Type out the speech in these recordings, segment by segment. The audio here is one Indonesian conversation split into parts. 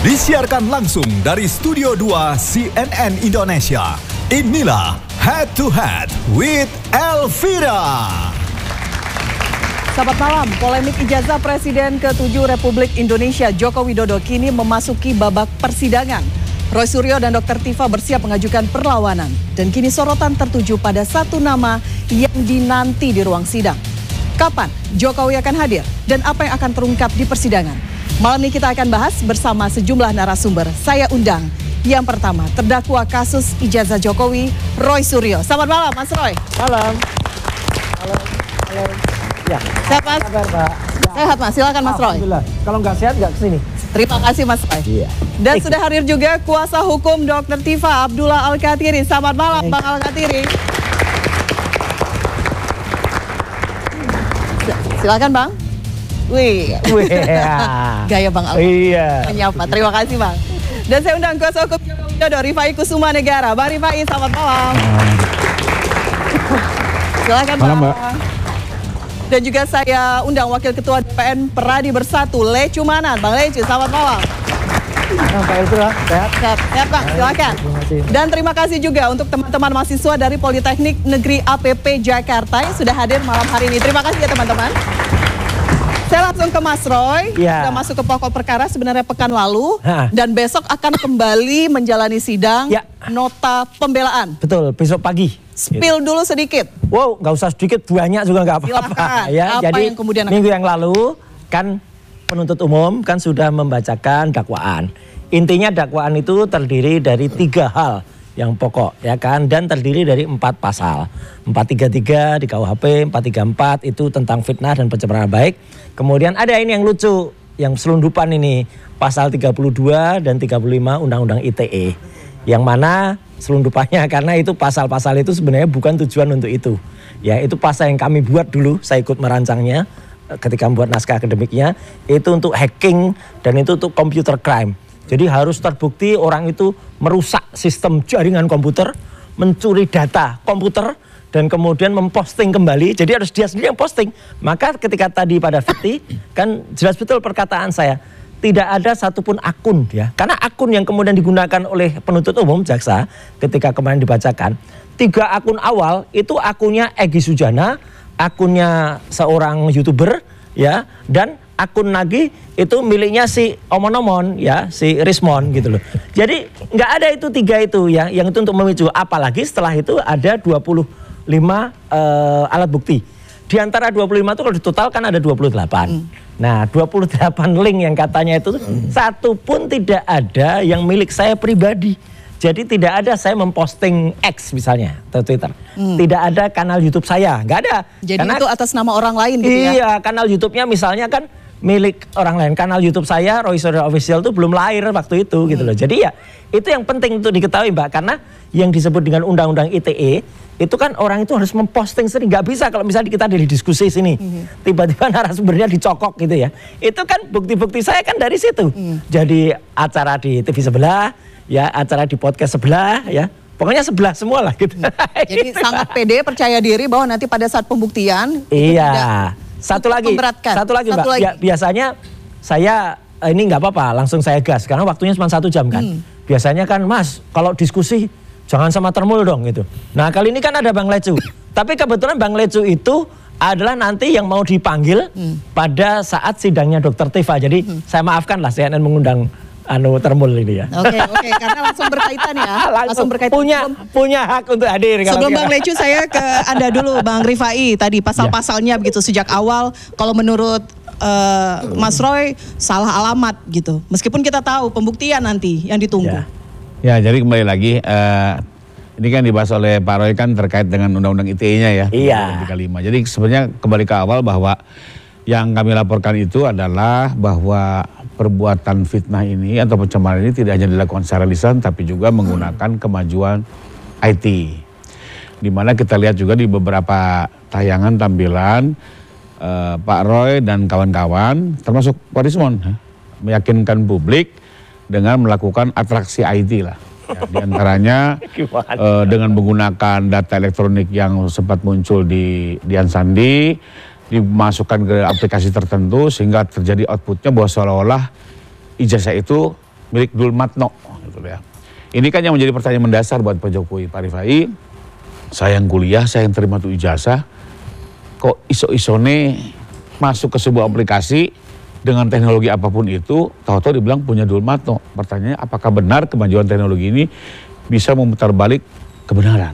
Disiarkan langsung dari Studio 2 CNN Indonesia. Inilah Head to Head with Elvira. Selamat malam, polemik ijazah Presiden ke-7 Republik Indonesia Joko Widodo kini memasuki babak persidangan. Roy Suryo dan Dr. Tifa bersiap mengajukan perlawanan. Dan kini sorotan tertuju pada satu nama yang dinanti di ruang sidang. Kapan Jokowi akan hadir dan apa yang akan terungkap di persidangan? Malam ini kita akan bahas bersama sejumlah narasumber. Saya undang yang pertama, terdakwa kasus ijazah Jokowi, Roy Suryo. Selamat malam, Mas Roy. Malam. Halo. Ya. Sehat, Mas? Kabar, Pak? Ya. Sehat, Mas. Silakan, Mas Roy. Alhamdulillah. Kalau nggak sehat, nggak kesini. Terima kasih, Mas Roy. Iya. Dan sudah hadir juga kuasa hukum Dr. Tifa, Abdullah Al-Katiri. Selamat malam, Bang Al-Katiri. Silakan, Bang. Wih. Gaya Bang Al. Iya. Menyapa. Terima kasih, Bang. Dan saya undang kuasa hukum Joko Widodo, Rifai Kusuma Negara. Bang Rifai, selamat malam. Silakan, Bang. Malam, dan juga saya undang Wakil Ketua DPN Peradi Bersatu, Lecu Manan. Bang Lecu, selamat malam. Pak Elvira, sehat? Sehat, Bang. Silakan. Dan terima kasih juga untuk teman-teman mahasiswa dari Politeknik Negeri APP Jakarta yang sudah hadir malam hari ini. Terima kasih ya, teman-teman. Saya langsung ke Mas Roy, ya. Sudah masuk ke pokok perkara sebenarnya pekan lalu. Dan besok akan kembali menjalani sidang nota pembelaan. Betul, besok pagi. Spill dulu sedikit. Wow, nggak usah sedikit, banyak juga nggak apa-apa. Ya, apa jadi yang kemudian minggu yang lalu kan penuntut umum kan sudah membacakan dakwaan. Intinya dakwaan itu terdiri dari 3 hal yang pokok, ya kan, dan terdiri dari 4 pasal. 433 di KUHP, 434 itu tentang fitnah dan pencemaran baik. Kemudian ada ini yang lucu, yang selundupan ini, pasal 32 dan 35 Undang-Undang ITE. Yang mana selundupannya karena itu pasal-pasal itu sebenarnya bukan tujuan untuk itu. Ya, itu pasal yang kami buat dulu, saya ikut merancangnya ketika membuat naskah akademiknya, itu untuk hacking dan itu untuk computer crime. Jadi harus terbukti orang itu merusak sistem jaringan komputer, mencuri data komputer, dan kemudian memposting kembali. Jadi harus dia sendiri yang posting. Maka ketika tadi pada Fiti, kan jelas betul perkataan saya. Tidak ada satupun akun ya. Karena akun yang kemudian digunakan oleh penuntut umum, jaksa, ketika kemarin dibacakan. 3 akun awal itu akunnya Egy Sujana, akunnya seorang YouTuber, ya, dan akun lagi itu miliknya si Omon-Omon ya, si Rismon gitu loh. Jadi nggak ada itu 3 itu ya, yang itu untuk memicu. Apalagi setelah itu ada 25 alat bukti. Di antara 25 itu kalau ditotalkan ada 28. Nah 28 link yang katanya itu satu pun tidak ada yang milik saya pribadi. Jadi tidak ada saya memposting X misalnya atau Twitter. Tidak ada kanal YouTube saya, nggak ada. Jadi karena itu atas nama orang lain gitu ya? Iya, kanal YouTube-nya misalnya kan milik orang lain. Kanal YouTube saya, Roy Suryo Official itu belum lahir waktu itu gitu loh. Jadi ya itu yang penting untuk diketahui Mbak. Karena yang disebut dengan Undang-Undang ITE itu kan orang itu harus memposting sendiri. Nggak bisa kalau misalnya kita di diskusi sini. Tiba-tiba narasumbernya dicokok gitu ya. Itu kan bukti-bukti saya kan dari situ. Jadi acara di TV sebelah, ya acara di podcast sebelah ya. Pokoknya sebelah semua lah gitu. Jadi sangat pede, percaya diri bahwa nanti pada saat pembuktian iya. Satu lagi Mbak. Ya, biasanya saya ini nggak apa-apa, langsung saya gas karena waktunya cuma 1 jam kan. Biasanya kan Mas, kalau diskusi jangan sama termul dong gitu. Nah kali ini kan ada Bang Lecu. Tapi kebetulan Bang Lecu itu adalah nanti yang mau dipanggil pada saat sidangnya Dr. Tifa. Jadi saya maafkan lah CNN mengundang termul ini ya. Oke, karena langsung berkaitan ya. Langsung berkaitan. Punya hak untuk hadir. Sebelum Bang Lecu saya ke Anda dulu Bang Rifai. Tadi pasal-pasalnya begitu sejak awal. Kalau menurut Mas Roy salah alamat gitu. Meskipun kita tahu pembuktian nanti yang ditunggu. Ya jadi kembali lagi. Ini kan dibahas oleh Pak Roy kan terkait dengan Undang-Undang ITE-nya ya. Iya. 35. Jadi sebenarnya kembali ke awal bahwa yang kami laporkan itu adalah bahwa perbuatan fitnah ini atau pencemaran ini tidak hanya dilakukan secara lisan tapi juga menggunakan kemajuan IT. Di mana kita lihat juga di beberapa tayangan tampilan Pak Roy dan kawan-kawan termasuk Pak Rismon meyakinkan publik dengan melakukan atraksi IT lah. Ya, di antaranya dengan menggunakan data elektronik yang sempat muncul di Dian Sandi, dimasukkan ke aplikasi tertentu sehingga terjadi outputnya bahwa seolah-olah ijazah itu milik Dulmatno. Gitu ya. Ini kan yang menjadi pertanyaan mendasar buat Pak Jokowi, Pak Rifai. Saya yang kuliah, saya yang terima tuh ijazah, kok iso-isone masuk ke sebuah aplikasi dengan teknologi apapun itu, tahu-tahu dibilang punya Dulmatno. Pertanyaannya, apakah benar kemajuan teknologi ini bisa memutar balik kebenaran?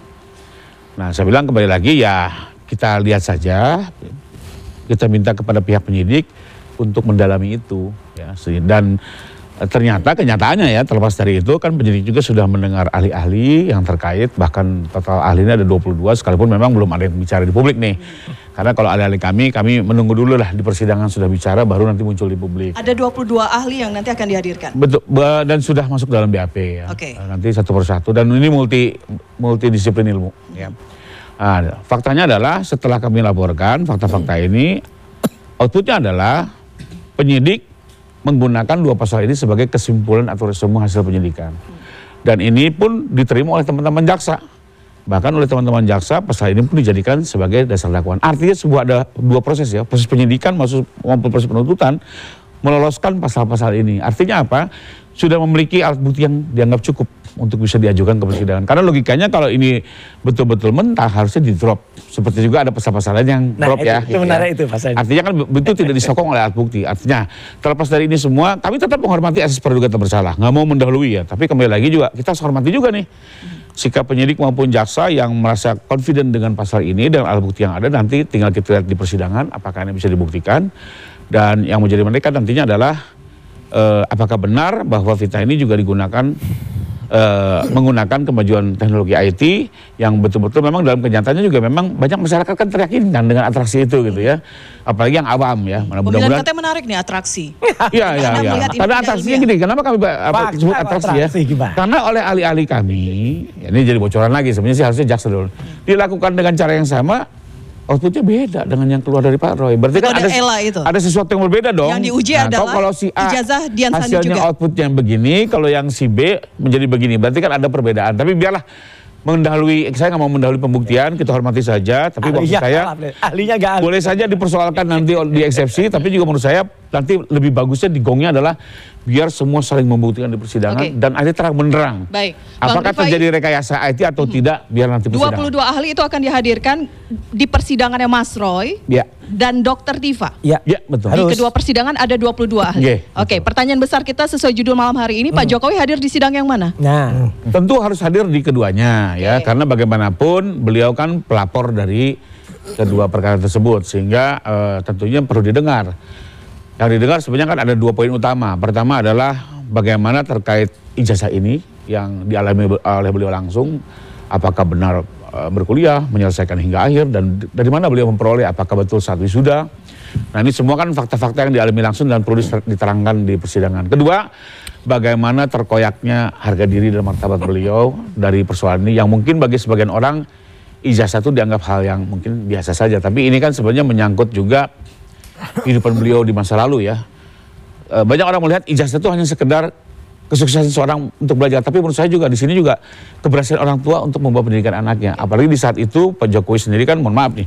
Nah, saya bilang kembali lagi ya, kita lihat saja, kita minta kepada pihak penyidik untuk mendalami itu. Ya. Dan ternyata kenyataannya ya, terlepas dari itu kan penyidik juga sudah mendengar ahli-ahli yang terkait, bahkan total ahlinya ada 22, sekalipun memang belum ada yang bicara di publik nih. Karena kalau ahli-ahli kami menunggu dulu lah di persidangan sudah bicara, baru nanti muncul di publik. Ada 22 ahli yang nanti akan dihadirkan? Betul, dan sudah masuk dalam BAP ya. Nanti satu persatu, dan ini multidisiplin ilmu ya. Nah, faktanya adalah setelah kami laporkan fakta-fakta ini, outputnya adalah penyidik menggunakan 2 pasal ini sebagai kesimpulan atau resume hasil penyidikan. Dan ini pun diterima oleh teman-teman jaksa. Bahkan oleh teman-teman jaksa, pasal ini pun dijadikan sebagai dasar dakwaan. Artinya ada 2 proses ya, proses penyidikan maupun proses penuntutan, meloloskan pasal-pasal ini. Artinya apa? Sudah memiliki alat bukti yang dianggap cukup untuk bisa diajukan ke persidangan. Karena logikanya kalau ini betul-betul mentah harusnya di-drop. Seperti juga ada pasal-pasal lain yang drop ya. Itu menarik itu pasalnya. Artinya kan betul tidak disokong oleh alat bukti. Artinya terlepas dari ini semua, kami tetap menghormati asas praduga tak bersalah. Nggak mau mendahului ya. Tapi kembali lagi juga kita harus hormati juga nih sikap penyidik maupun jaksa yang merasa confident dengan pasal ini dan alat bukti yang ada. Nanti tinggal kita lihat di persidangan apakah ini bisa dibuktikan. Dan yang menjadi menarik nantinya adalah apakah benar bahwa fitnah ini juga digunakan menggunakan kemajuan teknologi IT yang betul-betul memang dalam kenyataannya juga memang banyak masyarakat kan teryakinkan dengan atraksi itu gitu ya, apalagi yang awam ya. Mudah-mudahan katanya menarik nih atraksi. Iya. Karena atraksinya gini, kenapa kami sebut atraksi ya? Karena oleh ahli-ahli kami, ya ini jadi bocoran lagi sebenarnya sih harusnya jaksa dulu, dilakukan dengan cara yang sama. Outputnya beda dengan yang keluar dari Pak Roy. Berarti kan ada sesuatu yang berbeda dong. Yang diuji adalah kalau si A ijazah Dian Sandi hasilnya juga. Outputnya begini, kalau yang si B menjadi begini. Berarti kan ada perbedaan. Tapi biarlah mendahului, saya nggak mau mendahului pembuktian, kita hormati saja. Tapi maksud saya ahlinya nggak ahli. Boleh saja dipersoalkan nanti di eksepsi. Tapi juga menurut saya nanti lebih bagusnya digongnya adalah biar semua saling membuktikan di persidangan dan akhirnya terang benderang. Baik. Apakah terjadi rekayasa IT atau tidak, biar nanti persidangan. 22 ahli itu akan dihadirkan di persidangannya Mas Roy dan Dr. Tifa. Ya, betul. Di kedua persidangan ada 22 ahli. Oke, pertanyaan besar kita sesuai judul malam hari ini, Pak Jokowi hadir di sidang yang mana? Nah, tentu harus hadir di keduanya ya, karena bagaimanapun beliau kan pelapor dari kedua perkara tersebut, sehingga tentunya perlu didengar. Yang didengar sebenarnya kan ada 2 poin utama. Pertama adalah bagaimana terkait ijazah ini yang dialami oleh beliau langsung, apakah benar berkuliah, menyelesaikan hingga akhir, dan dari mana beliau memperoleh, apakah betul saat wisuda. Nah ini semua kan fakta-fakta yang dialami langsung dan perlu diterangkan di persidangan. Kedua, bagaimana terkoyaknya harga diri dan martabat beliau dari persoalan ini yang mungkin bagi sebagian orang ijazah itu dianggap hal yang mungkin biasa saja. Tapi ini kan sebenarnya menyangkut juga kehidupan beliau di masa lalu ya. Banyak orang melihat ijazah itu hanya sekedar kesuksesan seorang untuk belajar, tapi menurut saya juga di sini juga keberhasilan orang tua untuk membawa pendidikan anaknya. Apalagi di saat itu Pak Jokowi sendiri kan mohon maaf nih,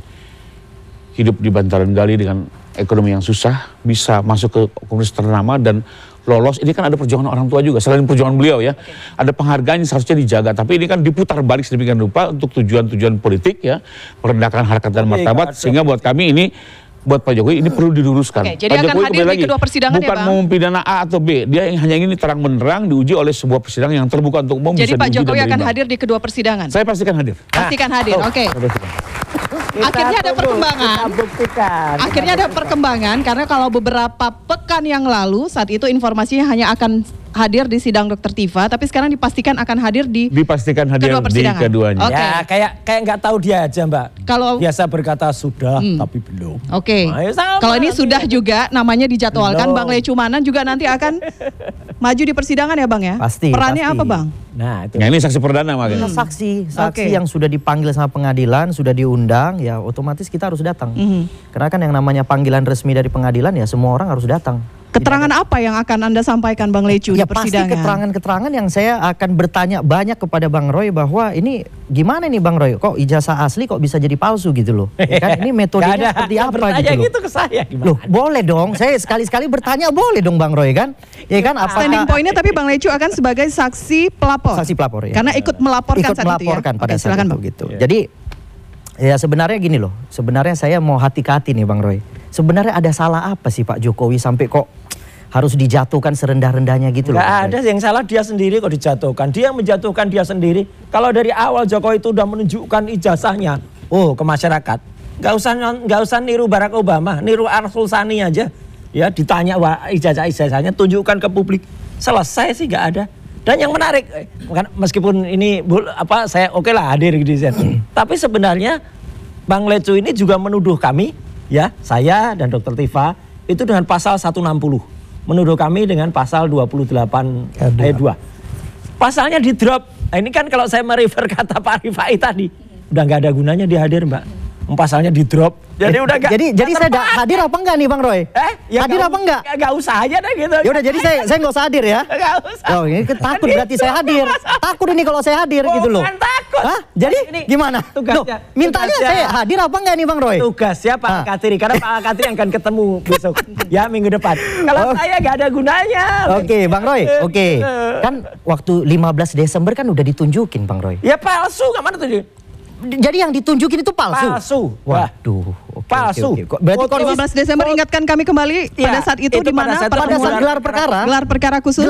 hidup di bantaran gali dengan ekonomi yang susah, bisa masuk ke komunitas ternama dan lolos. Ini kan ada perjuangan orang tua juga, selain perjuangan beliau ya. Ada penghargaan yang seharusnya dijaga, tapi ini kan diputar balik sedemikian rupa untuk tujuan-tujuan politik ya, merendahkan harkat dan martabat, sehingga buat kami ini, buat Pak Jokowi ini perlu diluruskan. Jadi Pak akan Jokowi hadir di kedua persidangan bukan ya Bang? mau mempidana A atau B, dia hanya ingin terang menerang diuji oleh sebuah persidangan yang terbuka untuk umum. Jadi bisa Pak Jokowi akan hadir di kedua persidangan? Saya pastikan hadir. Pastikan hadir, oke. Akhirnya ada perkembangan. Akhirnya ada perkembangan karena kalau beberapa pekan yang lalu saat itu informasinya hanya akan hadir di sidang Dr. Tifa, tapi sekarang dipastikan akan hadir di kedua persidangan. Di keduanya. Ya kayak nggak tahu dia aja Mbak. Kalau biasa berkata sudah tapi belum. Oke. Kalau ini sudah juga namanya dijadwalkan, Bang Lecumanan juga nanti akan maju di persidangan ya Bang ya? Pasti. Perannya apa Bang? Nah itu. Nah, ini saksi perdana makanya. Saksi yang sudah dipanggil sama pengadilan, sudah diundang, ya otomatis kita harus datang. Karena kan yang namanya panggilan resmi dari pengadilan ya semua orang harus datang. Keterangan apa yang akan Anda sampaikan Bang Lecu Ya di pasti persidangan? keterangan-keterangan yang saya akan bertanya banyak kepada Bang Roy bahwa ini gimana nih Bang Roy, kok ijazah asli kok bisa jadi palsu gitu loh. Ya kan ini metodenya seperti apa bertanya gitu loh. gitu ke saya gimana? Loh, boleh dong. Saya sekali-sekali bertanya boleh dong Bang Roy kan? Ya kan apakah Standing pointnya tapi Bang Lecu akan sebagai saksi pelapor. saksi pelapor ya? Karena ikut melaporkan ikut saat melaporkan itu ya. pada Oke, saat silakan itu Bang. gitu. Jadi ya sebenarnya gini loh. Sebenarnya saya mau hati-hati nih Bang Roy. Sebenarnya ada salah apa sih Pak Jokowi sampai kok harus dijatuhkan serendah-rendahnya gitu loh. Nggak ada yang salah, dia sendiri kok dijatuhkan. Dia menjatuhkan dia sendiri. Kalau dari awal Jokowi itu udah menunjukkan ijazahnya ke masyarakat. Nggak usah niru Barack Obama, niru Arsul Sani aja. Ya ditanya ijazahnya tunjukkan ke publik. Selesai sih nggak ada. Dan yang menarik, meskipun ini saya oke lah hadir di sini. Tapi sebenarnya Bang Lecu ini juga menuduh kami, ya saya dan Dr. Tifa itu dengan pasal 160. Menuduh kami dengan pasal 28 ayat 2. Pasalnya di drop. Nah, ini kan kalau saya merefer kata Pak Rifai tadi, udah nggak ada gunanya dia hadir, Mbak. Pasalnya di drop. Jadi udah gak, jadi saya hadir apa enggak nih Bang Roy? Ya hadir apa enggak? Gak usah aja deh gitu. Ya udah jadi saya nggak usah hadir ya. Gak usah. Oh, ini takut berarti saya hadir. Takut ini kalau saya hadir gitu loh. Bukan takut. Hah? Jadi Ini gimana? tugasnya. Loh, mintanya saya hadir apa enggak nih Bang Roy? Tugasnya Pak Al-Katiri, karena Pak Al-Katiri akan ketemu besok ya minggu depan. Kalau saya gak ada gunanya. Oke, Bang Roy. Oke. Kan waktu 15 Desember kan udah ditunjukin Bang Roy. Ya palsu, nggak mana tuh? Jadi yang ditunjukin itu palsu. Palsu. Waduh. Oke, Palsu. oke. Berarti 15 Desember ingatkan kami kembali pada saat itu di mana pada saat pada saat gelar perkara. gelar perkara khusus